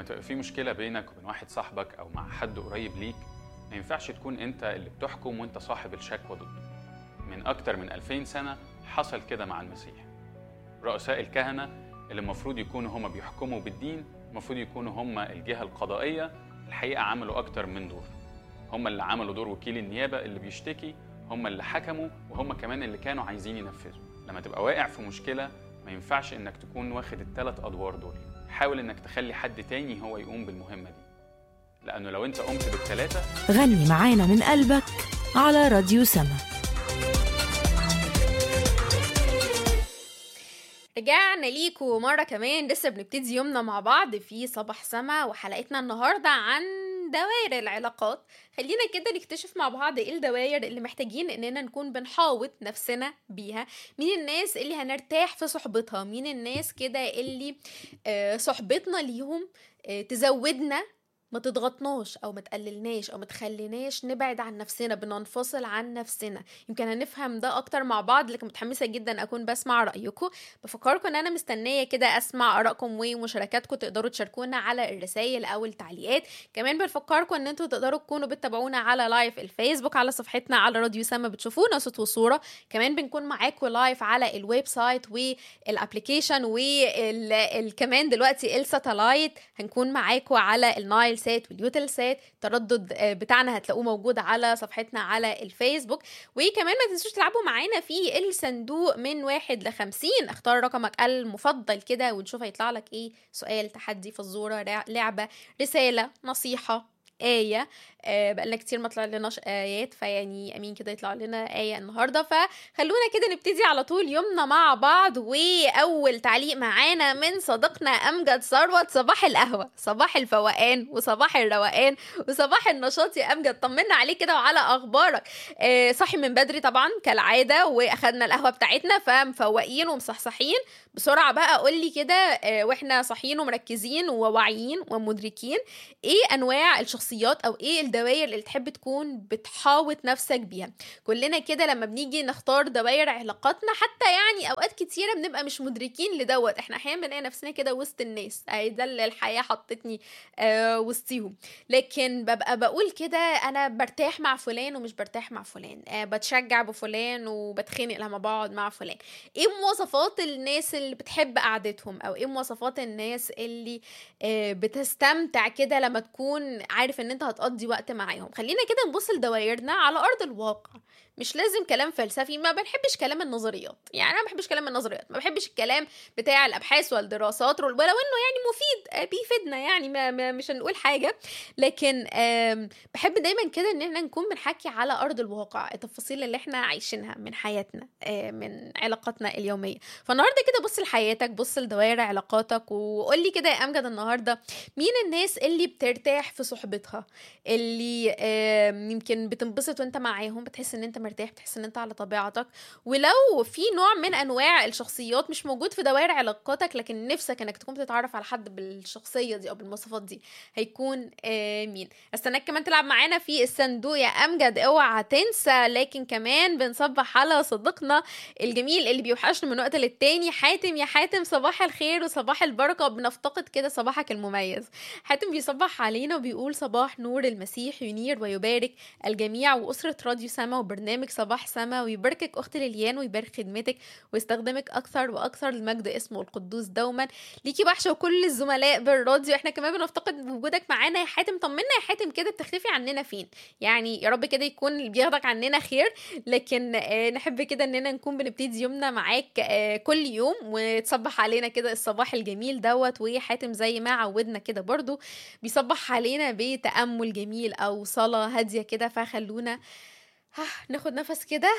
لما تبقى في مشكلة بينك وبين واحد صاحبك أو مع حد قريب ليك، ما ينفعش تكون أنت اللي بتحكم وأنت صاحب الشكوى ضده. من أكتر من 2000 سنة حصل كده مع المسيح. رؤساء الكهنة اللي المفروض يكونوا هم بيحكموا بالدين، المفروض يكونوا هم الجهة القضائية، الحقيقة عملوا أكتر من دور. هم اللي عملوا دور وكيل النيابة اللي بيشتكي، هم اللي حكموا، وهم كمان اللي كانوا عايزين ينفذوا. لما تبقى واقع في مشكلة ما ينفعش إنك تكون واخد ال3 أدوار دول. حاول إنك تخلي حد تاني هو يقوم بالمهمة دي، لأنه لو أنت قمت بال3 غني معانا من قلبك على راديو سما. رجعنا ليكوا مرة كمان، لسه بنبتدي يومنا مع بعض في صباح سما، وحلقتنا النهاردة عن دوائر العلاقات. خلينا كده نكتشف مع بعض ايه الدوائر اللي محتاجين اننا نكون بنحاوط نفسنا بيها. مين الناس اللي هنرتاح في صحبتها، مين الناس كده اللي صحبتنا ليهم تزودنا، ما تضغطناش او ما تقللناش او ما تخليناش نبعد عن نفسنا، بننفصل عن نفسنا. يمكن هنفهم ده اكتر مع بعض، لكن متحمسه جدا اكون بسمع رايكم. بفكركم ان انا مستنيه كده اسمع ارائكم ومشاركاتكم، تقدروا تشاركونا على الرسائل او التعليقات. كمان بنفكركم ان انتوا تقدروا تكونوا بتتابعونا على لايف الفيسبوك على صفحتنا على راديو سما، بتشوفونا صوت وصوره. كمان بنكون معاكم لايف على الويب سايت والابليكيشن وكمان دلوقتي الساتلايت، هنكون معاكم على النايل سات واليوتل سات. التردد بتاعنا هتلاقوه موجود على صفحتنا على الفيسبوك. وكمان ما تنسوش تلعبوا معانا في الصندوق من 1 ل50. اختار رقمك المفضل كده ونشوف هيطلع لك ايه. سؤال، تحدي، فزورة، لعبة، رسالة، نصيحة، آية. بقالنا كتير ما طلع لناش آيات، فيعني أمين كده يطلع لنا آية النهاردة. فخلونا كده نبتدي على طول يومنا مع بعض. وأول تعليق معانا من صديقنا أمجد ثروت. صباح القهوة، صباح الفوقان، وصباح الروقان، وصباح النشاط يا أمجد. طمنا عليك كده وعلى أخبارك. صحي من بدري طبعا كالعادة، وأخدنا القهوة بتاعتنا، فمفوقين ومصحصحين. بسرعة بقى قولي كده، وإحنا صحيين ومركزين وواعيين ومدركين، إيه أنواع الشخصيات أو إيه الدوائر اللي تحب تكون بتحاوط نفسك بيها؟ كلنا كده لما بنيجي نختار دوائر علاقاتنا، حتى يعني أوقات كتيرة بنبقى مش مدركين لدوت. إحنا أحيانا بنلاقي نفسنا كده وسط الناس، ده اللي الحياة حطتني وسطيهم. لكن ببقى بقول كده أنا برتاح مع فلان ومش برتاح مع فلان، بتشجع بفلان وبتخانق لما بقعد مع فلان. إيه مواصفات الناس اللي بتحب قعدتهم، أو إيه مواصفات الناس اللي بتستمتع كده لما تكون عارف ان انت هتقضي وقت معاهم؟ خلينا كده نبص لدوائرنا على ارض الواقع. مش لازم كلام فلسفي، ما بنحبش كلام النظريات، يعني انا ما بحبش كلام النظريات، ما بحبش الكلام بتاع الابحاث والدراسات، ولو انه يعني مفيد بيفيدنا، يعني ما مش هنقول حاجه. لكن بحب دايما كده ان احنا نكون بنحكي على ارض الواقع، التفاصيل اللي احنا عايشينها من حياتنا، من علاقاتنا اليوميه. فالنهارده كده بص لحياتك، بص لدوائر علاقاتك، وقول لي كده يا امجد النهارده مين الناس اللي بترتاح في صحبتها، اللي يمكن بتنبسط وانت معاهم، بتحس ان انت مرتاح، بتحس ان انت على طبيعتك. ولو في نوع من انواع الشخصيات مش موجود في دوائر علاقاتك، لكن نفسك انك تكون بتتعرف على حد بالشخصية دي او بالمواصفات دي، هيكون مين؟ استناك كمان تلعب معانا في الصندوق يا امجد، اوعى تنسى. لكن كمان بنصبح على صديقنا الجميل اللي بيوحشنا من وقت للتاني، حاتم. يا حاتم صباح الخير وصباح البركة، بنفتقد كده صباحك المميز. حاتم بيصبح علينا وبيقول صباح نور المسيح ينير ويبارك الجميع وأسرة راديو سما وبرنامج صباح سما، ويباركك أخت ليليان ويبارك خدمتك ويستخدمك أكثر وأكثر المجد اسمه القدوس دوما. ليكي وحشة وكل الزملاء بالراديو، احنا كمان بنفتقد وجودك معانا يا حاتم. طمنا يا حاتم كده، بتختفي عننا فين؟ يعني يا رب كده يكون اللي بياخدك عننا خير، لكن نحب كده اننا نكون بنبتدي يومنا معاك كل يوم، وتصبح علينا كده الصباح الجميل دوت. وحاتم زي ما عودنا كده برضو بيصبح علينا بتأمل جميل أو صلاة هادية كده. فخلونا ناخد نفس كده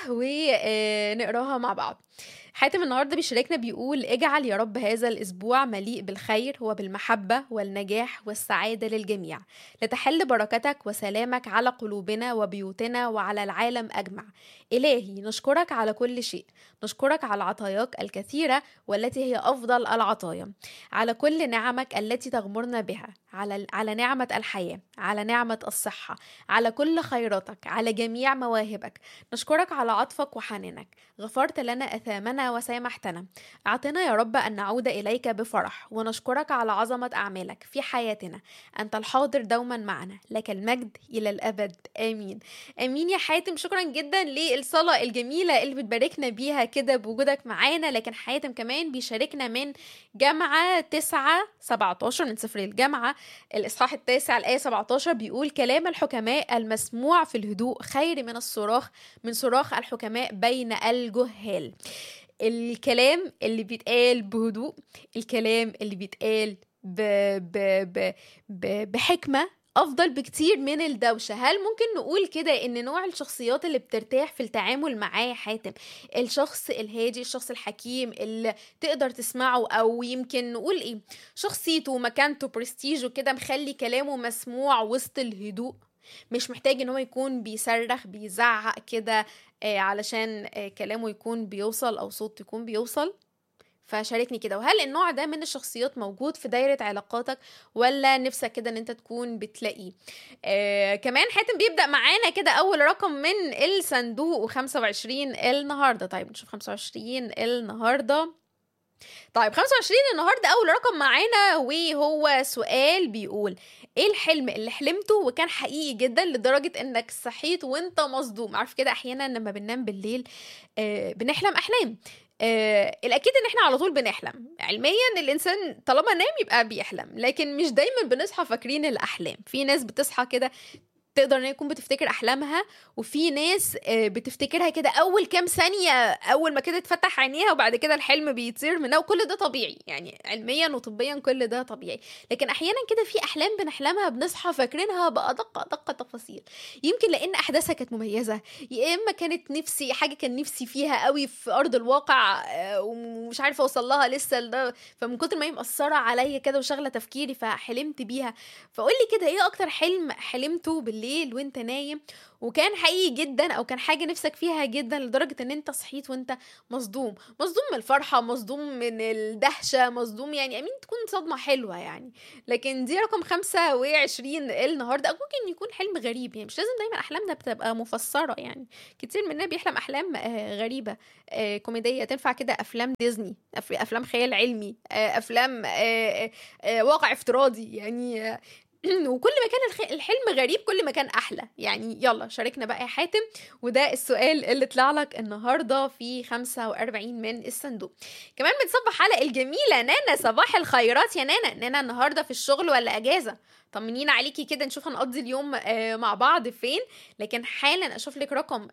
ونقراها مع بعض. حاتم النهاردة بيشاركنا بيقول اجعل يا رب هذا الأسبوع مليء بالخير وبالمحبة والنجاح والسعادة للجميع، لتحل بركتك وسلامك على قلوبنا وبيوتنا وعلى العالم أجمع. إلهي نشكرك على كل شيء، نشكرك على عطاياك الكثيرة والتي هي أفضل العطايا، على كل نعمك التي تغمرنا بها، على نعمة الحياة، على نعمة الصحة، على كل خيراتك، على جميع مواهبك مواهبك. نشكرك على عطفك وحنانك، غفرت لنا أثامنا وسامحتنا. أعطنا يا رب أن نعود إليك بفرح، ونشكرك على عظمة أعمالك في حياتنا. أنت الحاضر دوما معنا، لك المجد إلى الأبد. آمين. آمين يا حاتم. شكرا جدا للصلاة الجميلة اللي بتباركنا بيها كده بوجودك معانا. لكن حاتم كمان بيشاركنا من جامعة 9:17 من سفر الجامعة الإصحاح 9 الآية 17، بيقول: كلام الحكماء المسموع في الهدوء خير من الصراخ، من صراخ الحكماء بين الجهال. الكلام اللي بيتقال بهدوء، الكلام اللي بيتقال بحكمة أفضل بكتير من الدوشة. هل ممكن نقول كده إن نوع الشخصيات اللي بترتاح في التعامل معاه حاتم الشخص الهادي، الشخص الحكيم اللي تقدر تسمعه، أو يمكن نقول إيه، شخصيته ومكانته برستيجه كده مخلي كلامه مسموع وسط الهدوء، مش محتاج إن هو يكون بيصرخ بيزعق كده علشان كلامه يكون بيوصل أو صوته يكون بيوصل؟ فشاركني كده، وهل النوع ده من الشخصيات موجود في دايرة علاقاتك، ولا نفسك كده ان انت تكون بتلاقيه؟ كمان حاتم بيبدأ معانا كده اول رقم من الصندوق 25 النهاردة. طيب نشوف 25 النهاردة. طيب 25 النهاردة اول رقم معانا، وهو سؤال بيقول: ايه الحلم اللي حلمته وكان حقيقي جدا لدرجة انك صحيت وانت مصدوم؟ عارف كده احيانا لما بننام بالليل بنحلم احلام. الأكيد إن إحنا على طول بنحلم. علميا الإنسان طالما نام يبقى بيحلم، لكن مش دايما بنصحى فاكرين الأحلام. في ناس بتصحى كده تقدر ان يكون بتفتكر احلامها، وفي ناس بتفتكرها كده اول كام ثانيه اول ما كده تفتح عينيها، وبعد كده الحلم بيطير منها، وكل ده طبيعي يعني علميا وطبيا كل ده طبيعي. لكن احيانا كده في احلام بنحلمها بنصحى فاكرينها بأدق تفاصيل، يمكن لان احداثها كانت مميزه، يا اما كانت نفسي حاجه كان نفسي فيها قوي في ارض الواقع ومش عارفه اوصل لها لسه لده، فمن كتر ما هي مأثره عليا كده وشغله تفكيري فحلمت بيها. فقول لي كده ايه اكتر حلم حلمته بالليل وانت نايم وكان حقيقي جدا، او كان حاجه نفسك فيها جدا لدرجه ان انت صحيت وانت مصدوم من الفرحه، مصدوم من الدهشه، مصدوم يعني امين تكون صدمه حلوه يعني. لكن دي رقم 25 النهارده. او ممكن يكون حلم غريب، يعني مش لازم دايما احلامنا بتبقى مفسره، يعني كتير مننا بيحلم احلام غريبه كوميديه، تنفع كده افلام ديزني، افلام خيال علمي، افلام واقع افتراضي يعني. وكل ما كان الحلم غريب كل ما كان احلى يعني. يلا شاركنا بقى يا حاتم، وده السؤال اللي طلع لك النهارده في 45 من الصندوق. كمان بنصبح على الجميله نانا. صباح الخيرات يا نانا النهارده في الشغل ولا اجازه؟ طمنينا عليكي كده نشوف هنقضي اليوم مع بعض فين. لكن حالا اشوف لك رقم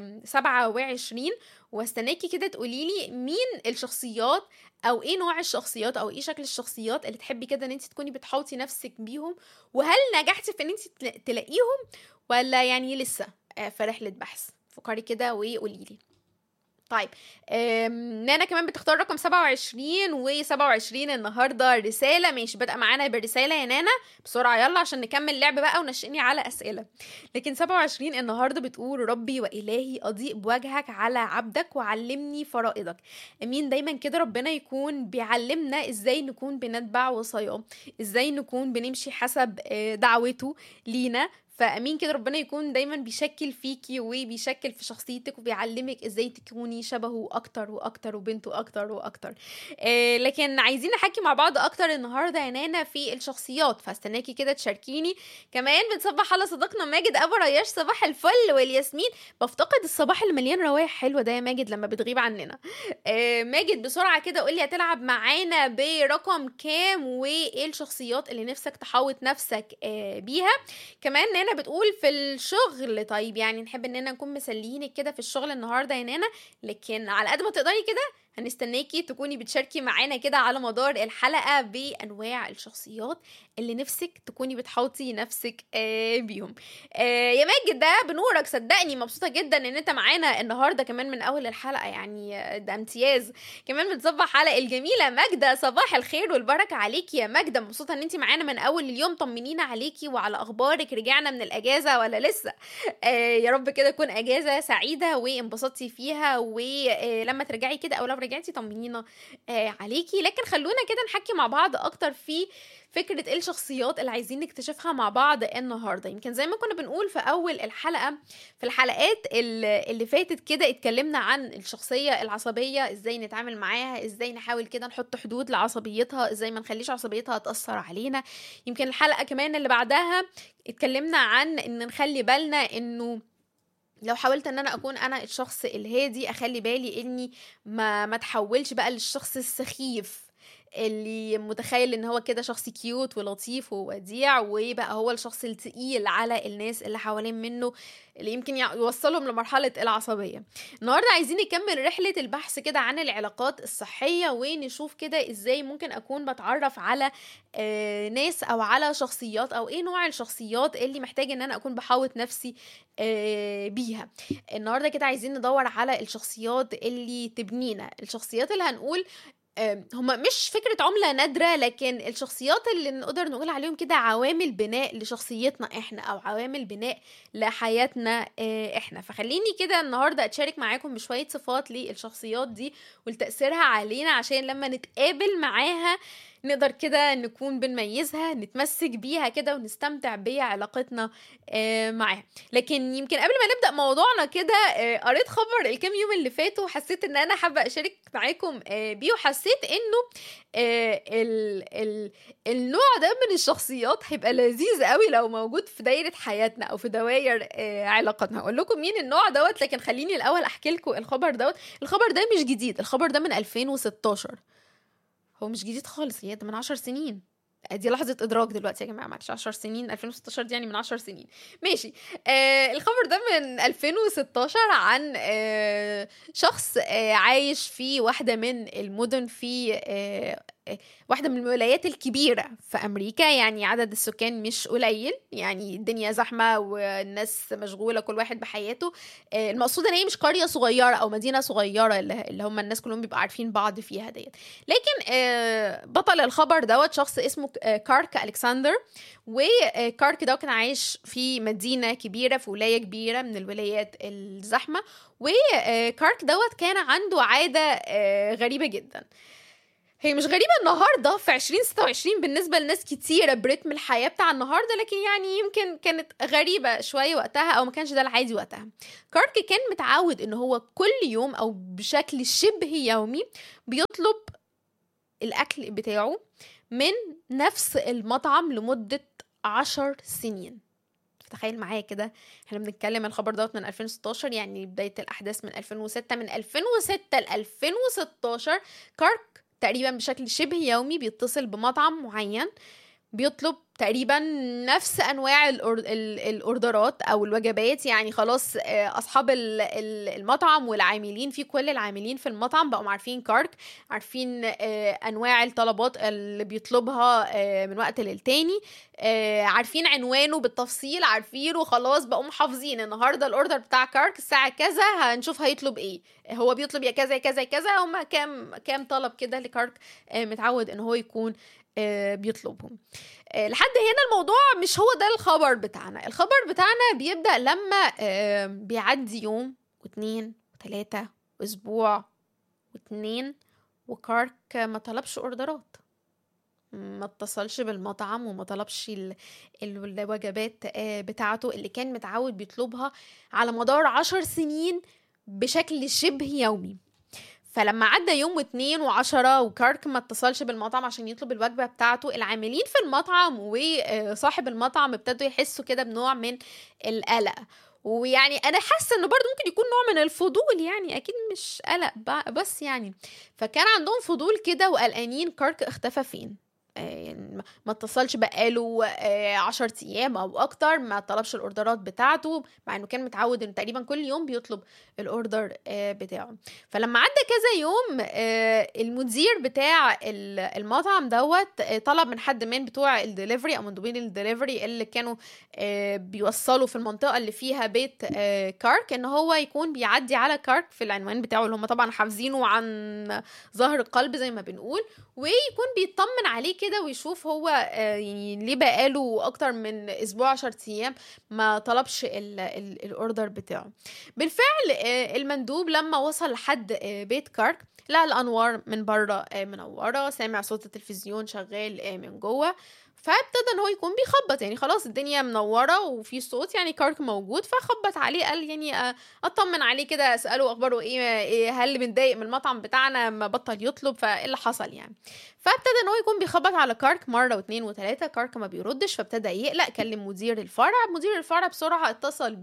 27 واستناكي كده تقوليلي مين الشخصيات، او ايه نوع الشخصيات، او ايه شكل الشخصيات اللي تحبي كده ان انت تكوني بتحوطي نفسك بيهم، وهل نجحتي في ان انت تلاقيهم ولا يعني لسه في رحلة بحث؟ فكري كده وقوليلي. طيب نانا كمان بتختار رقم 27 و27 النهارده رساله. ماشي، بدأ معانا بالرساله يا نانا بسرعه يلا عشان نكمل لعب بقى ونشئني على اسئله. لكن 27 النهارده بتقول: ربي والهي اضيء بوجهك على عبدك وعلمني فرائضك. امين. دايما كده ربنا يكون بيعلمنا ازاي نكون بنتبع وصاياه، ازاي نكون بنمشي حسب دعوته لينا. فامين كده ربنا يكون دايما بيشكل فيكي وبيشكل في شخصيتك وبيعلمك ازاي تكوني شبهه اكتر واكتر وبنته اكتر واكتر. لكن عايزين نحكي مع بعض اكتر النهارده يا نانا في الشخصيات، فاستناكي كده تشاركيني. كمان بنصبح على صديقنا ماجد ابو رياش. صباح الفل والياسمين. بفتقد الصباح اللي مليان روايح حلوه ده يا ماجد لما بتغيب عننا. ماجد بسرعه كده قولي هتلعب معانا برقم كام، وايه الشخصيات اللي نفسك تحوط نفسك بيها. كمان نانا بتقول في الشغل. طيب يعني نحب اننا نكون مسليينك كده في الشغل النهارده يا نانا، لكن على قد ما تقدري كده هنستناكي تكوني بتشاركي معانا كده على مدار الحلقة بأنواع الشخصيات اللي نفسك تكوني بتحوطي نفسك بيهم. يا ماجد ده بنورك صدقني، مبسوطة جدا ان انت معانا النهاردة كمان من اول الحلقة، يعني ده امتياز. كمان بتصبح على الجميلة ماجدة. صباح الخير والبركة عليكي يا ماجدة، مبسوطة ان انت معانا من اول اليوم. طمنينا عليكي وعلى اخبارك، رجعنا من الاجازة ولا لسه؟ يا رب كده تكون اجازة سعيدة وانبسطتي فيها، ولما ترجعي كده او لو رجعتي طمنينا عليكي. لكن خلونا كده نحكي مع بعض اكتر في فكرة ايه الشخصيات اللي عايزين نكتشفها مع بعض النهاردة. يمكن زي ما كنا بنقول في اول الحلقة، في الحلقات اللي فاتت كده اتكلمنا عن الشخصية العصبية، ازاي نتعامل معاها، ازاي نحاول كده نحط حدود لعصبيتها، ازاي ما نخليش عصبيتها تأثر علينا. يمكن الحلقة كمان اللي بعدها اتكلمنا عن ان نخلي بالنا انه لو حاولت ان انا اكون انا الشخص الهادي، اخلي بالي اني ما تحولش بقى للشخص السخيف اللي متخيل ان هو كده شخص كيوت ولطيف ووديع، ويبقى هو الشخص التقيل على الناس اللي حوالين منه، اللي يمكن يوصلهم لمرحلة العصبية. النهاردة عايزين نكمل رحلة البحث كده عن العلاقات الصحية، ونشوف كده ازاي ممكن اكون بتعرف على ناس او على شخصيات، او ايه نوع الشخصيات اللي محتاج ان انا اكون بحاوط نفسي بيها. النهاردة كده عايزين ندور على الشخصيات اللي تبنينا، الشخصيات اللي هنقول هما مش فكرة عملة نادرة، لكن الشخصيات اللي نقدر نقول عليهم كده عوامل بناء لشخصيتنا احنا، او عوامل بناء لحياتنا احنا. فخليني كده النهاردة اتشارك معاكم بشوية صفات للشخصيات دي والتأثيرها علينا، عشان لما نتقابل معاها نقدر كده نكون بنميزها، نتمسك بيها كده ونستمتع بعلاقتنا معاها. لكن يمكن قبل ما نبدأ موضوعنا كده، قريت خبر الكام يوم اللي فاتوا، وحسيت ان انا حابة اشارك معاكم بيه، وحسيت انه النوع ده من الشخصيات هيبقى لذيذ قوي لو موجود في دايرة حياتنا او في دوائر علاقتنا. هقول لكم مين النوع دوت، لكن خليني الاول احكي لكم الخبر دوت. الخبر ده مش جديد، الخبر ده من 2016، هو مش جديد خالص، هي ده من 10 سنين. دي لحظة إدراك دلوقتي يا جماعة، معلش 10 سنين، 2016 دي يعني من 10 سنين. ماشي. الخبر ده من 2016 عن شخص عايش في واحدة من المدن في واحدة من الولايات الكبيرة في أمريكا. يعني عدد السكان مش قليل، يعني الدنيا زحمة والناس مشغولة كل واحد بحياته. المقصود ان هي مش قرية صغيرة أو مدينة صغيرة اللي هم الناس كلهم بيبقوا عارفين بعض فيها ديت. لكن بطل الخبر دوت شخص اسمه كارك ألكسندر. وكارك ده كان عايش في مدينة كبيرة في ولاية كبيرة من الولايات الزحمة. وكارك دوت كان عنده عادة غريبة جدا. هي مش غريبة النهاردة في 2026 بالنسبة لناس كتيرة برتم الحياة بتاع النهاردة، لكن يعني يمكن كانت غريبة شوية وقتها، أو ما كانش ده العادي وقتها. كارك كان متعود إن هو كل يوم أو بشكل شبه يومي بيطلب الأكل بتاعه من نفس المطعم لمدة 10 سنين. تخيل معايا كده، احنا بنتكلم الخبر دوت من 2016، يعني بداية الأحداث من 2006. من 2006 ل 2016 كارك تقريبا بشكل شبه يومي بيتصل بمطعم معين، بيطلب تقريبا نفس انواع الاوردرات او الوجبات. يعني خلاص اصحاب المطعم والعاملين فيه، كل العاملين في المطعم بقوا عارفين كارك، عارفين انواع الطلبات اللي بيطلبها من وقت للتاني، عارفين عنوانه بالتفصيل، عارفينه خلاص، بقوا محافظين النهارده الاوردر بتاع كارك الساعه كذا، هنشوف هيطلب ايه، هو بيطلب يا كذا يا كذا يا كذا، هما كام طلب كده لكارك متعود ان هو يكون بيطلبهم. لحد هنا الموضوع مش هو ده الخبر بتاعنا. الخبر بتاعنا بيبدأ لما بيعدي يوم واثنين وثلاثة واسبوع واثنين، وكارك ما طلبش اوردرات، ما اتصلش بالمطعم وما طلبش الوجبات بتاعته اللي كان متعود بيطلبها على مدار 10 سنين بشكل شبه يومي. فلما عدى يوم واثنين وعشرة وكارك ما اتصلش بالمطعم عشان يطلب الوجبة بتاعته، العاملين في المطعم وصاحب المطعم ابتدوا يحسوا كده بنوع من القلق. ويعني انا حاسه انه برضو ممكن يكون نوع من الفضول، يعني اكيد مش قلق بس يعني. فكان عندهم فضول كده وقلقانين كارك اختفى فين، ما اتصلش بقاله 10 ايام او اكتر، ما طلبش الاوردرات بتاعته، مع انه كان متعود انه تقريبا كل يوم بيطلب الاوردر بتاعه. فلما عدى كذا يوم المدير بتاع المطعم دوت طلب من حد من بتوع الدليفري او مندوبين الدليفري اللي كانوا بيوصلوا في المنطقه اللي فيها بيت كارك، ان هو يكون بيعدي على كارك في العنوان بتاعه اللي هم طبعا حافظينه عن ظهر القلب زي ما بنقول، ويكون بيطمن عليه كده ويشوف هو يعني ليه بقاله اكتر من اسبوع 10 ايام ما طلبش الاوردر بتاعه. بالفعل المندوب لما وصل لحد بيت كارك لقى الانوار من بره منوره، سامع صوت التلفزيون شغال من جوه، فابتدى ان هو يكون بيخبط، يعني خلاص الدنيا منوره وفي صوت، يعني كارك موجود، فخبط عليه قال يعني اطمن عليه كده، اساله اخباره ايه، هل متضايق من المطعم بتاعنا ما بطل يطلب، فايه اللي حصل يعني. فابتدى ان هو يكون بيخبط على كارك مره واثنين وثلاثه، كارك ما بيردش، فابتدى يقلق، كلم مدير الفرع بسرعه اتصل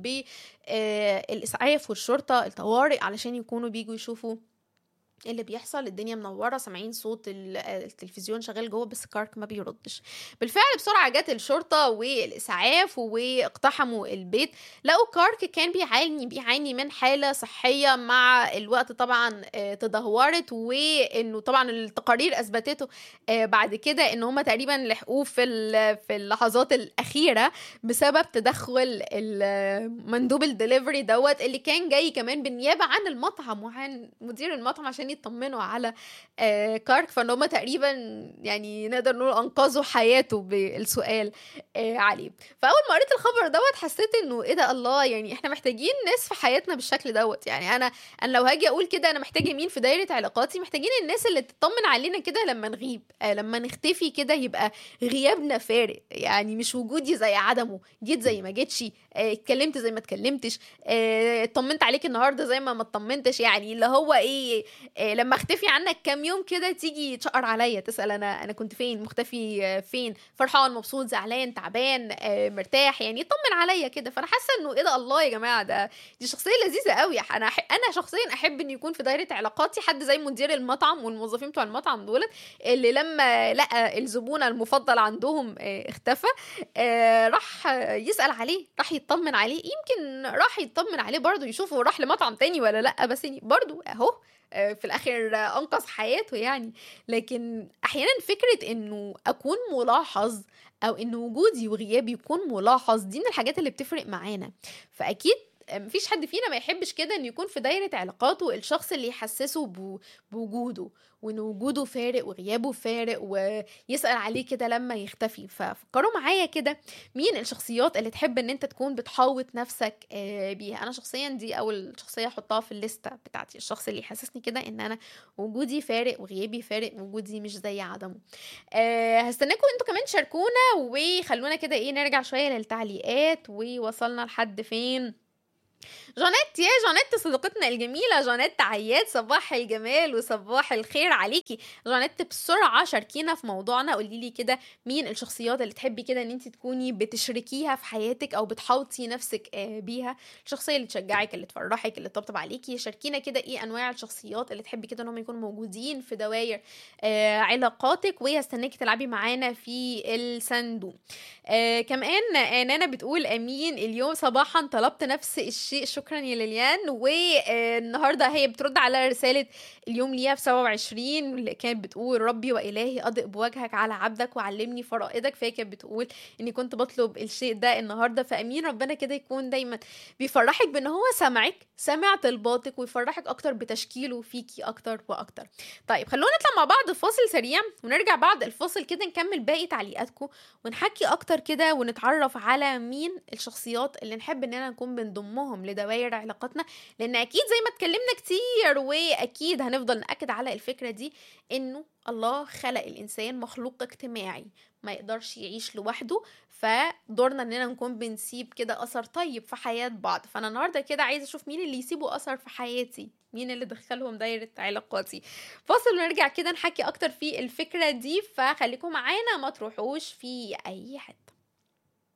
بالاسعاف والشرطه الطوارئ علشان يكونوا بيجوا يشوفوا اللي بيحصل. الدنيا منوره، سامعين صوت التلفزيون شغال جوه بس كارك ما بيردش. بالفعل بسرعه جت الشرطه والاسعاف واقتحموا البيت، لقوا كارك كان بيعاني من حاله صحيه مع الوقت طبعا تدهورت، وانه طبعا التقارير اثبتته بعد كده ان هم تقريبا لحقوه في اللحظات الاخيره بسبب تدخل مندوب الدليفري دوت، اللي كان جاي كمان بالنيابه عن المطعم وعن مدير المطعم عشان يطمنوا على كارك. فان هم تقريبا يعني نقدر نقول انقذوا حياته بالسؤال عليه. فاول ما قريت الخبر دوت حسيت انه ايه ده، الله، يعني احنا محتاجين ناس في حياتنا بالشكل دوت. يعني انا لو هاجي اقول كده انا محتاجه مين في دايره علاقاتي، محتاجين الناس اللي تطمن علينا كده لما نغيب، لما نختفي كده يبقى غيابنا فارق، يعني مش وجودي زي عدمه، جيت زي ما جيتش، اتكلمت زي ما اتكلمتش، اطمنت عليك النهارده زي ما اطمنتش، يعني اللي هو ايه لما اختفي عنك كام يوم كده تيجي تشقر عليا تسأل انا كنت فين، مختفي فين، فرحان مبسوط زعلان تعبان مرتاح، يعني يطمن عليا كده. فانا حاسه انه ايه ده، الله يا جماعه، دي شخصيه لذيذه قوي. انا شخصيا احب ان يكون في دايره علاقاتي حد زي مدير المطعم والموظفين بتوع المطعم دولت، اللي لما لقى الزبون المفضل عندهم اختفى راح يسأل عليه، راح يطمن عليه، يمكن راح يطمن عليه برضو يشوفه راح لمطعم تاني ولا لا، بس يعني برضو اهو في الاخر انقذ حياته يعني. لكن احيانا فكرة انه اكون ملاحظ او ان وجودي وغيابي يكون ملاحظ دي من الحاجات اللي بتفرق معانا. فاكيد مفيش حد فينا ما يحبش كده ان يكون في دايرة علاقاته الشخص اللي يحسسه بوجوده، وان وجوده فارق وغيابه فارق، ويسأل عليه كده لما يختفي. ففكروا معايا كده مين الشخصيات اللي تحب ان انت تكون بتحاوط نفسك بيها. انا شخصيا دي اول شخصية احطها في الليستة بتاعتي، الشخص اللي يحسسني كده ان انا وجودي فارق وغيابي فارق، وجودي مش زي عدمه. هستناكم انتوا كمان تشاركونا، وخلونا كده نرجع شوية للتعليقات ووصلنا لحد فين. جانيت، يا جانيت صديقتنا الجميلة جانيت عياد، صباح الجمال وصباح الخير عليكي جانيت. بسرعة شاركينا في موضوعنا، قوليلي كده مين الشخصيات اللي تحبي كده ان انت تكوني بتشركيها في حياتك او بتحاوطي نفسك بيها، الشخصية اللي تشجعك، اللي تفرحك، اللي تطبطب عليكي. شاركينا كده ايه انواع الشخصيات اللي تحبي كده انهم يكونوا موجودين في دوائر علاقاتك، وهستناكي تلعبي معانا في الصندوق. كمان نانا بتقول امين، اليوم صباحا طلبت نفس الشيء، شكرا يا ليليان. والنهارده هي بترد على رساله اليوم ليها في 27 اللي كانت بتقول ربي والهي اضئ بوجهك على عبدك وعلمني فرائضك. فهي كانت بتقول اني كنت بطلب الشيء ده النهارده. فامين ربنا كده يكون دايما بيفرحك بان هو سامعك، سامع طلباتك، ويفرحك اكتر بتشكيله فيكي اكتر واكتر. طيب خلونا نطلع مع بعض فاصل سريع، ونرجع بعد الفاصل كده نكمل باقي تعليقاتكم ونحكي اكتر كده، ونتعرف على مين الشخصيات اللي نحب اننا نكون بنضمهم لدوائر علاقاتنا. لان اكيد زي ما اتكلمنا كتير واكيد هنفضل نأكد على الفكرة دي، انه الله خلق الانسان مخلوق اجتماعي ما يقدرش يعيش لوحده، فدورنا اننا نكون بنسيب كده اثر طيب في حياة بعض. فانا النهارده كده عايزه اشوف مين اللي يسيبوا اثر في حياتي، مين اللي دخلهم دايرة علاقاتي. فاصل ونرجع كده نحكي اكتر في الفكرة دي، فخليكم معانا ما تروحوش في اي حته.